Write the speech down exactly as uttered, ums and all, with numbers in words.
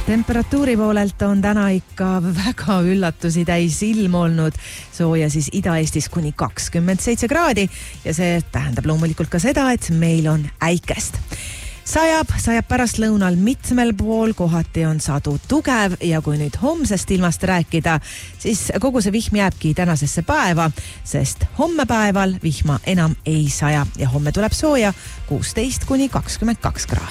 Temperatuuri poolelt on täna ikka väga üllatusi täis ilm olnud, sooja siis Ida-Eestis kuni kakskümmend seitse kraadi ja see tähendab loomulikult ka seda, et meil on äikest. Sajab, sajab pärast lõunal mitmel pool, kohati on sadu tugev ja kui nüüd homsest ilmast rääkida, siis kogu see vihm jääbki tänasesse päeva, sest homme päeval vihma enam ei saja ja homme tuleb sooja kuusteist kuni kakskümmend kaks kraadi.